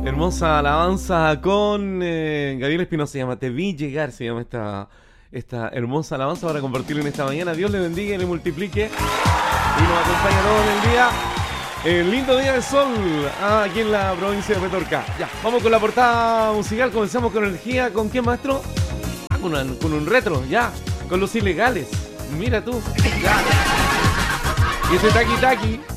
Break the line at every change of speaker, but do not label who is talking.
Hermosa alabanza con Gabriel Espinosa, se llama Te vi llegar, se llama esta hermosa alabanza para compartirlo en esta mañana. Dios le bendiga y le multiplique y nos acompaña todos en el día. Lindo día de sol aquí en la provincia de Petorca. Ya, vamos con la portada musical, comenzamos con energía. ¿Con qué, maestro? Con un retro, ya, con los ilegales. Mira tú, ya. Y ese taqui taqui.